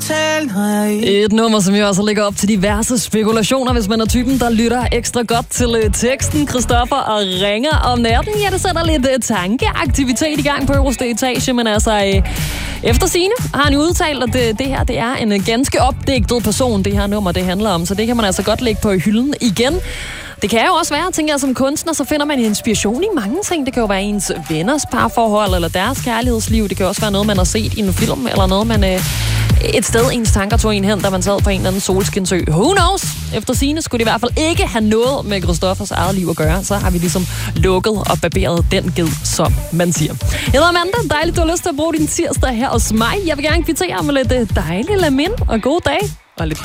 tale, når jeg ikke... Et nummer, som jo også ligger op til diverse spekulationer, hvis man er typen, der lytter ekstra godt til teksten. Christoffer og ringer om natten. Ja, det sætter lidt tankeaktivitet i gang på øverste etage, men altså... Efter sigende har han jo udtalt, at det her det er en ganske opdigtet person, det her nummer det handler om. Så det kan man altså godt lægge på hylden igen. Det kan jo også være, tænker jeg, som kunstner, så finder man inspiration i mange ting. Det kan jo være ens venners parforhold, eller deres kærlighedsliv. Det kan også være noget, man har set i en film, eller noget, man et sted ens tanker tog en hen, da man sad på en eller anden solskinsø. Who knows? Efter sigende skulle det i hvert fald ikke have noget med Christoffers eget liv at gøre. Så har vi ligesom lukket og barberet den ged, som man siger. Jeg hedder Amanda. Dejligt, du har lyst til at bruge din tirsdag her hos mig. Jeg vil gerne kvittere med lidt dejlig lamin og god dag. Og lidt